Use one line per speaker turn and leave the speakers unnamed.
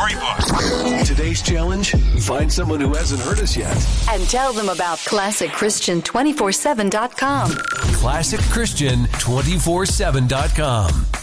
storybook.
Today's challenge, find someone who hasn't heard us yet.
And tell them about ClassicChristian247.com.
ClassicChristian247.com.